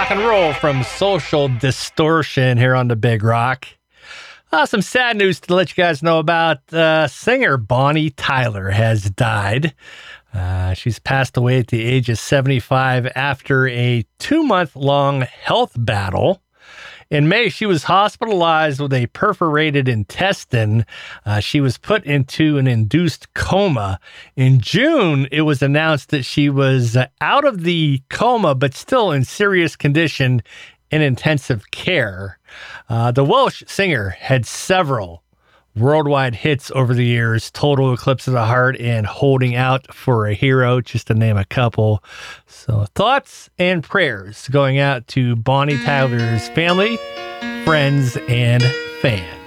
rock and roll from Social Distortion here on the Big Rock. Some sad news to let you guys know about. Singer Bonnie Tyler has died. She's passed away at the age of 75 after a 2-month-long health battle. In May, she was hospitalized with a perforated intestine. She was put into an induced coma. In June, it was announced that she was out of the coma, but still in serious condition in intensive care. The Welsh singer had several worldwide hits over the years: Total Eclipse of the Heart and Holding Out for a Hero, just to name a couple. So thoughts and prayers going out to Bonnie Tyler's family, friends, and fans.